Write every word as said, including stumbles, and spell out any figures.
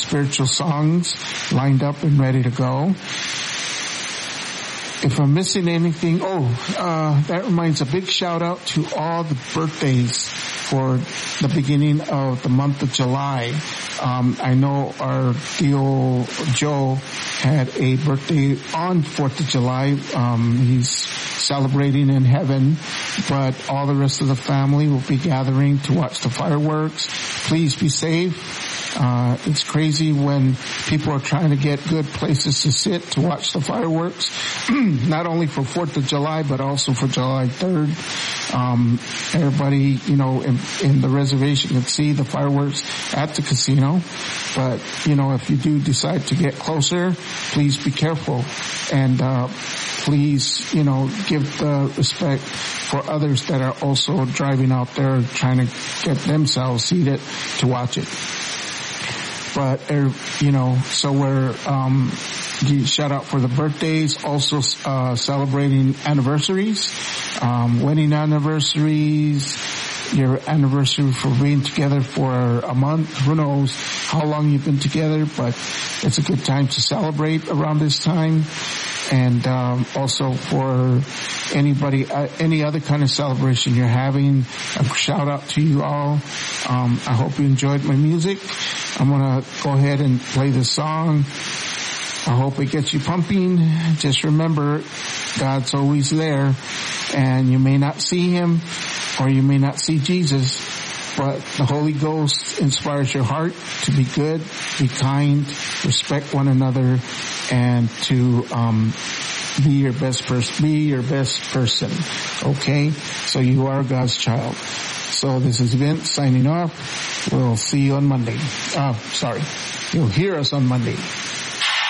spiritual songs lined up and ready to go. If I'm missing anything, oh, uh, that reminds a big shout out to all the birthdays for the beginning of the month of July. Um, I know our dear Joe had a birthday on fourth of July. Um, he's celebrating in heaven, but all the rest of the family will be gathering to watch the fireworks. Please be safe. Uh, it's crazy when people are trying to get good places to sit to watch the fireworks, not only for fourth of July, but also for July third. Um, everybody, you know, in, in the reservation can see the fireworks at the casino. But, you know, if you do decide to get closer, please be careful. And, uh, please, you know, give the respect for others that are also driving out there trying to get themselves seated to watch it. But, uh, you know, so we're, um, shout out for the birthdays, also, uh, celebrating anniversaries, um, wedding anniversaries, your anniversary for being together for a month. Who knows how long you've been together, but it's a good time to celebrate around this time. And, um, also for anybody, uh, any other kind of celebration you're having, a shout out to you all. Um, I hope you enjoyed my music. I'm gonna go ahead and play the song. I hope it gets you pumping. Just remember, God's always there, and you may not see Him, or you may not see Jesus, but the Holy Ghost inspires your heart to be good, be kind, respect one another, and to um be your best person. Be your best person. Okay? So you are God's child. So this is Vince signing off. We'll see you on Monday. Oh, sorry. You'll hear us on Monday.